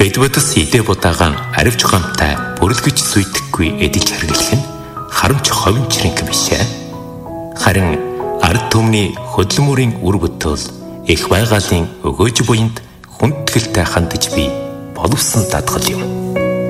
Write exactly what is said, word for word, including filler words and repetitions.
Бидбудас идэ будаагаан аривч гомтай бүрлгэж сүйтгэхгүй эдэж хэрглэх нь харамч ховын чирэнг бишээ. Харин ард түмний хөдөлмөрийн үр бүтэл их байгалийн өгөөж буйнд хүндэтгэлтэй хандаж би боловсон даатгал юм.